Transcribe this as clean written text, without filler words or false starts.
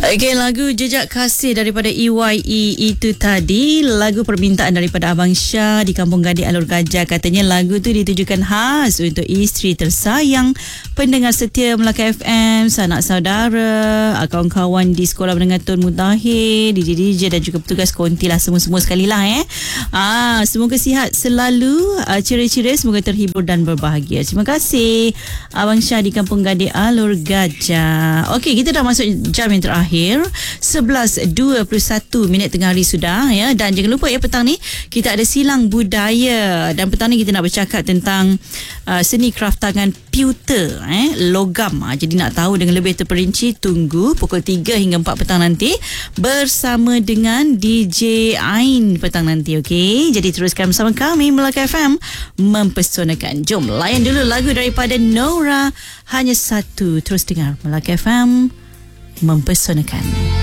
Okey, lagu Jejak Kasih daripada EYE itu tadi. Lagu permintaan daripada Abang Syah di Kampung Gading Alur Gajah. Katanya lagu tu ditujukan khas untuk isteri tersayang, pendengar setia Melaka FM, sanak saudara, kawan-kawan di Sekolah Menengah Tun Mutahir, DJ dan juga petugas konti lah, semua-semua sekali lah semoga sihat selalu, ceria-ceria, semoga terhibur dan berbahagia. Terima kasih Abang Syah di Kampung Gading Alur Gajah. Okey, kita dah masuk jam yang terakhir, 11.21 minit tengah hari sudah ya. Dan jangan lupa ya, petang ni kita ada silang budaya, dan petang ni kita nak bercakap tentang seni kraftangan pewter logam. Jadi nak tahu dengan lebih terperinci, tunggu pukul 3 hingga 4 petang nanti bersama dengan DJ Ain petang nanti. Okey, jadi teruskan bersama kami Melaka FM mempesonakan. Jom layan dulu lagu daripada Nora, Hanya Satu. Terus dengar Melaka FM mempesonakan.